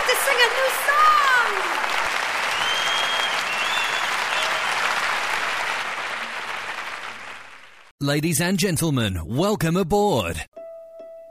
time to sing a new song. Ladies and gentlemen, welcome aboard.